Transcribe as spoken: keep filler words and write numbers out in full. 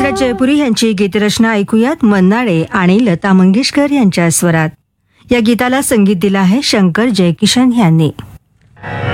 हसरत जयपुरी यांची गीतरचना ऐकूयात मन्नाडे आणि लता मंगेशकर यांच्या स्वरात. या गीताला संगीत दिलं आहे शंकर जयकिशन यांनी.